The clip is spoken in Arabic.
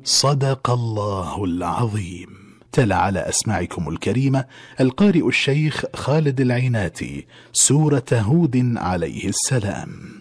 صدق الله العظيم. تلا على أسماعكم الكريمة القارئ الشيخ خالد العيناتي سورة هود عليه السلام.